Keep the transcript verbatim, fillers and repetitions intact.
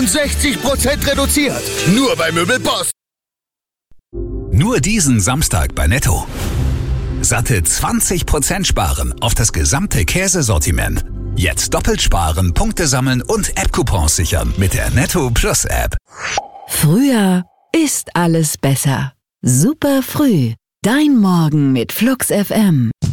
sechzig Prozent reduziert. Nur bei Möbelboss. Nur diesen Samstag bei Netto. Satte zwanzig Prozent sparen auf das gesamte Käsesortiment. Jetzt doppelt sparen, Punkte sammeln und App-Coupons sichern mit der Netto Plus App. Früher ist alles besser. Super früh. Dein Morgen mit Flux F M.